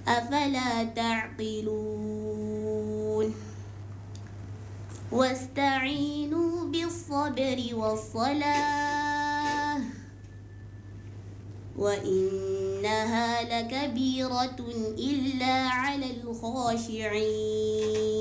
أفلا تعقلون واستعينوا بالصبر والصلاة وإنها لكبيرة إلا على الخاشعين